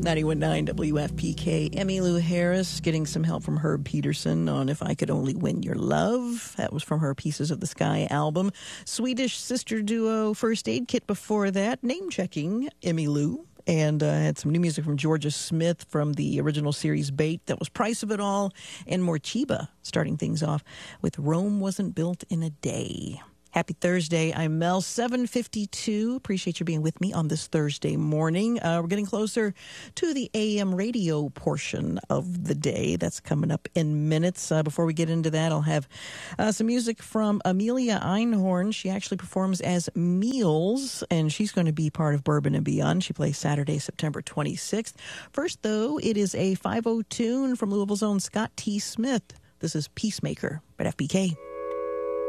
91.9 WFPK. Emmylou Harris getting some help from Herb Peterson on If I Could Only Win Your Love. That was from her Pieces of the Sky album. Swedish sister duo First Aid Kit before that. Name-checking Emmylou. And had some new music from Georgia Smith from the original series Bait. That was Price of It All. And Morcheeba starting things off with Rome Wasn't Built in a Day. Happy Thursday. I'm Mel, 7:52. Appreciate you being with me on this Thursday morning. We're getting closer to the AM radio portion of the day. That's coming up in minutes. Before we get into that, I'll have some music from Amelia Einhorn. She actually performs as Meals, and she's going to be part of Bourbon and Beyond. She plays Saturday, September 26th. First, though, it is a 5-0 tune from Louisville's own Scott T. Smith. This is Peacemaker at FBK.